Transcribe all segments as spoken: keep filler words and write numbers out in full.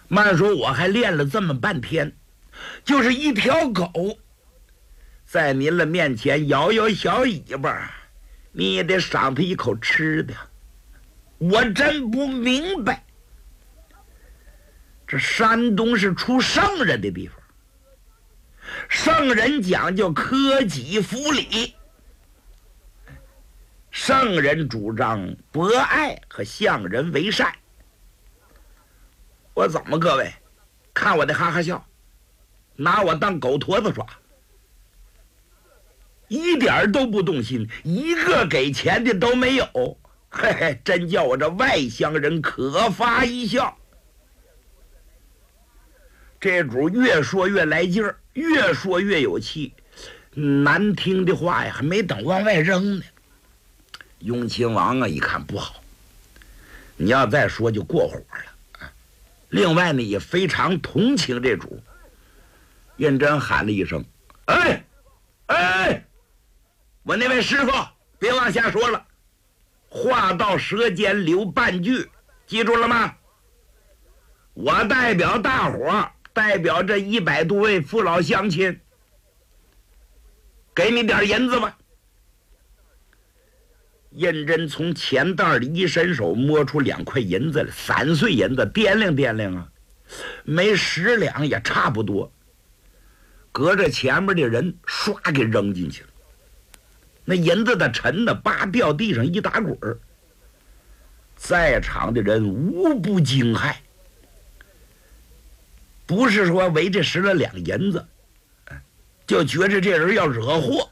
慢说我还练了这么半天，就是一条狗在您了面前摇摇小尾巴，你也得赏他一口吃的。我真不明白，这山东是出圣人的地方，圣人讲究科己服礼，圣人主张博爱和向人为善。我怎么各位看我的哈哈笑，拿我当狗驼子耍，一点都不动心，一个给钱的都没有。嘿嘿，真叫我这外乡人可发一笑。这主越说越来劲儿，越说越有气，难听的话呀还没等往外扔呢。雍亲王啊一看不好，你要再说就过火了。另外呢也非常同情这主，胤禛喊了一声：哎哎，我那位师傅别往下说了，话到舌尖留半句，记住了吗？我代表大伙，代表这一百多位父老乡亲，给你点银子吧。胤禛从钱袋里一伸手，摸出两块银子来，散碎银子，掂量掂量啊，没十两也差不多。隔着前面的人唰给扔进去了，那银子的沉的叭掉地上一打滚儿，在场的人无不惊骇。不是说为这十来两银子就觉着这人要惹祸，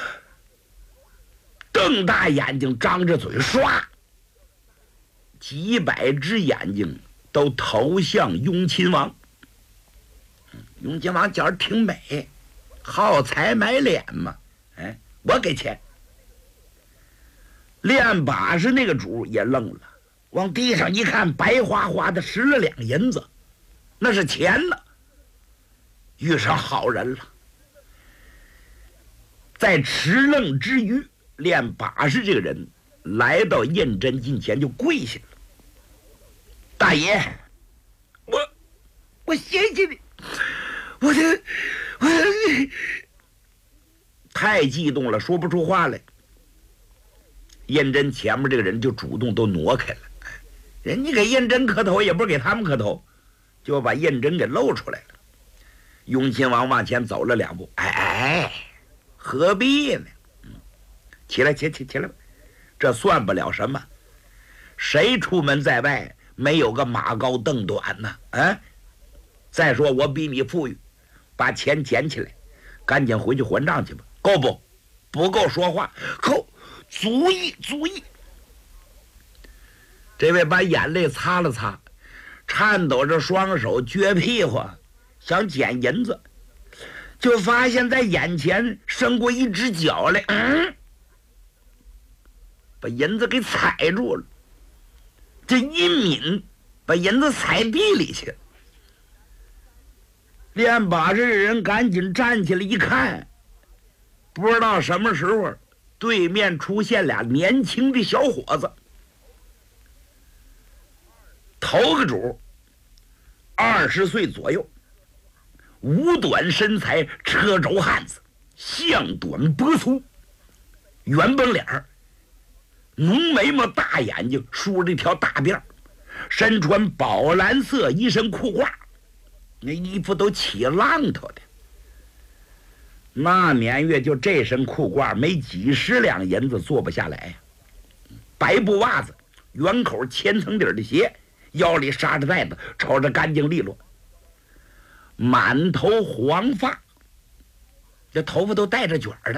瞪大眼睛张着嘴，唰几百只眼睛都投向雍亲王。雍亲王觉得挺美，好财买脸嘛，哎，我给钱。练把式那个主也愣了，往地上一看，白花花的十来两银子，那是钱了，遇上好人了。在迟愣之余，练把式这个人来到胤禛近前就跪下了：大爷，我我谢谢你，我这我这太激动了，说不出话来。胤禛前面这个人就主动都挪开了，人家给胤禛磕头也不是给他们磕头，就把胤禛给露出来了。雍亲王往前走了两步，哎哎，何必呢？嗯，起来，起起起来吧，这算不了什么。谁出门在外没有个马高凳短呢？啊！再说我比你富裕，把钱捡起来，赶紧回去还账去吧。够不？不够说话。够，足以，足以。这位把眼泪擦了擦，颤抖着双手撅屁股想捡银子，就发现在眼前伸过一只脚来，嗯，把银子给踩住了。这一抿，把银子踩地里去。练把式的人赶紧站起来一看，不知道什么时候对面出现俩年轻的小伙子。头个主二十岁左右，五短身材，车轴汉子，项短脖粗，圆绷脸儿，浓眉毛，大眼睛，梳着一条大辫儿，身穿宝蓝色一身裤褂，那衣服都起浪头的。那年月就这身裤褂没几十两银子做不下来呀。白布袜子，圆口千层底的鞋，腰里扎着带子，瞅着干净利落。满头黄发，这头发都带着卷的。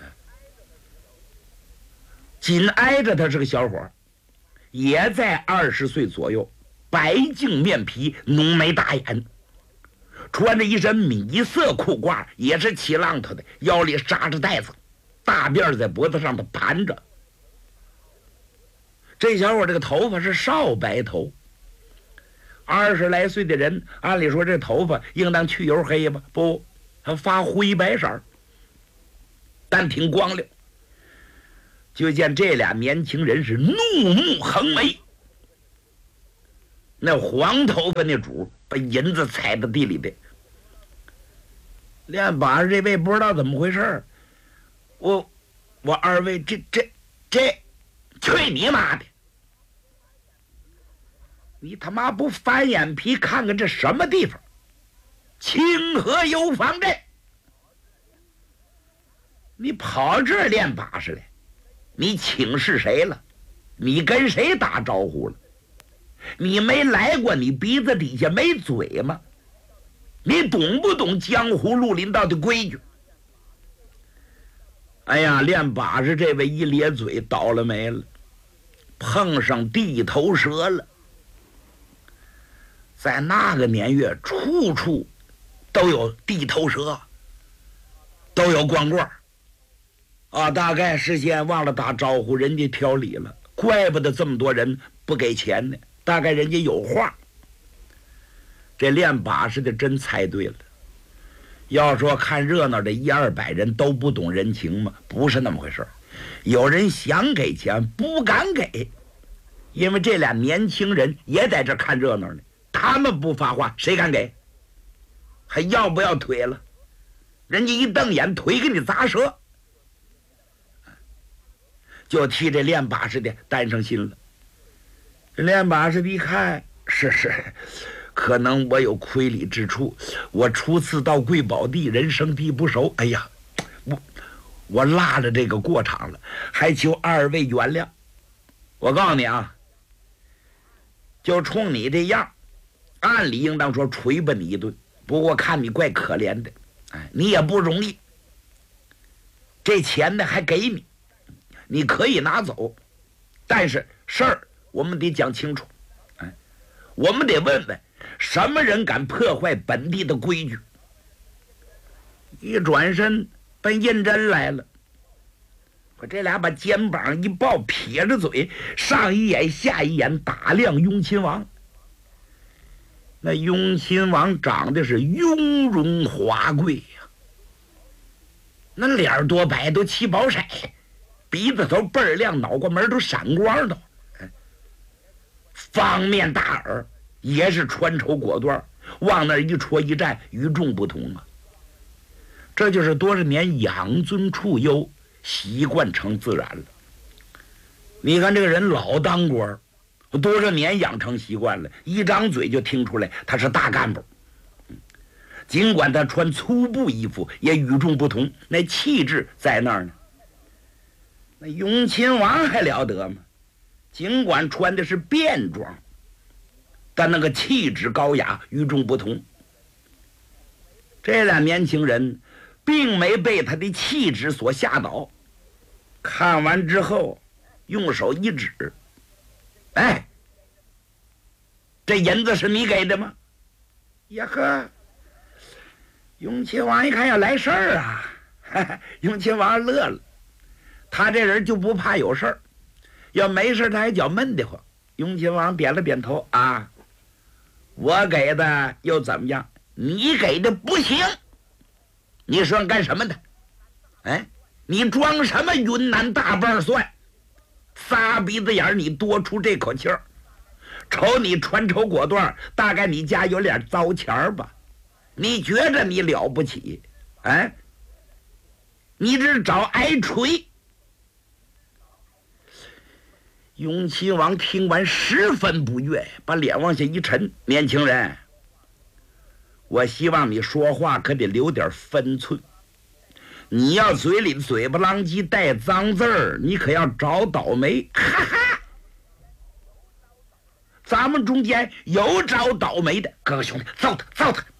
紧挨着他是个小伙，也在二十岁左右，白净面皮，浓眉大眼，穿着一身米色裤褂，也是起浪头的，腰里扎着带子，大辫在脖子上头盘着。这小伙这个头发是少白头，二十来岁的人，按理说这头发应当去油黑吧？不，他发灰白色，但挺光亮。就见这俩年轻人是怒目横眉， 那黄头发那主把银子踩到地里的。练把式这位不知道怎么回事，我我二位这这这，去你妈的！你他妈不翻眼皮看看这什么地方？清河油坊镇，你跑这儿练把式来，你请示谁了？你跟谁打招呼了？你没来过，你鼻子底下没嘴吗？你懂不懂江湖绿林道的规矩？哎呀，练把式这位一咧嘴，倒了霉了，碰上地头蛇了。在那个年月，处处都有地头蛇，都有光棍啊！大概是先忘了打招呼，人家挑理了，怪不得这么多人不给钱呢。大概人家有话。这练把式的真猜对了。要说看热闹的一二百人都不懂人情吗？不是那么回事。有人想给钱不敢给，因为这俩年轻人也在这看热闹呢。他们不发话，谁敢给？还要不要腿了？人家一瞪眼，腿给你砸折，就替这练把式的担上心了。这练把式的一看，是是，可能我有亏理之处，我初次到贵宝地，人生地不熟，哎呀，我我落了这个过场了，还求二位原谅。我告诉你啊，就冲你这样，按理应当说捶吧你一顿，不过看你怪可怜的，哎，你也不容易，这钱呢还给你，你可以拿走，但是事儿我们得讲清楚，哎，我们得问问什么人敢破坏本地的规矩。一转身奔胤禛来了，可这俩把肩膀一抱，撇着嘴，上一眼下一眼打量雍亲王。那雍亲王长得是雍容华贵呀，那脸儿多白，都七宝色，鼻子头倍儿亮，脑瓜门都闪光的，方面大耳，也是穿绸裹缎，往那一戳一站，与众不同啊。这就是多少年养尊处优，习惯成自然了。你看这个人老当官，多少年养成习惯了，一张嘴就听出来他是大干部。尽管他穿粗布衣服，也与众不同，那气质在那儿呢。那雍亲王还了得吗？尽管穿的是便装，但那个气质高雅，与众不同。这俩年轻人并没被他的气质所吓倒，看完之后用手一指，哎，这银子是你给的吗？呀呵，雍亲王一看要来事儿啊，哈哈，雍亲王乐了，他这人就不怕有事儿，要没事他还觉闷得慌。雍亲王点了点头，啊，我给的又怎么样？你给的不行，你说干什么的？哎，你装什么云南大瓣蒜？仨鼻子眼儿你多出这口气儿，瞅你穿绸裹缎，大概你家有点糟钱儿吧？你觉着你了不起？哎，你这找挨锤。雍亲王听完十分不悦，把脸往下一沉，年轻人，我希望你说话可得留点分寸，你要嘴里嘴巴啷叽带脏字儿，你可要找倒霉。哈哈，咱们中间有找倒霉的，哥哥兄弟，揍他揍他。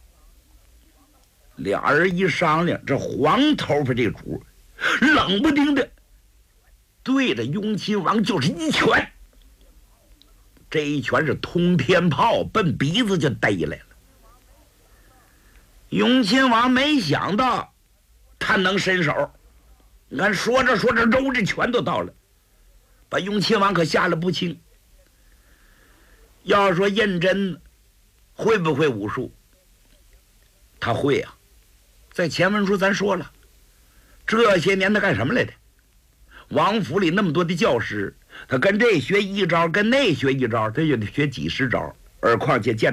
俩人一商量，这黄头发这主冷不丁的对着雍亲王就是一拳，这一拳是通天炮，奔鼻子就逮来了。雍亲王没想到他能伸手，你看说着说着揉着拳都到了，把雍亲王可吓了不轻。要说胤禛会不会武术？他会啊，在前文书咱说了，这些年他干什么来的？王府里那么多的教师， 他跟这学一招，跟那学一招，他就得学几十招，而况且见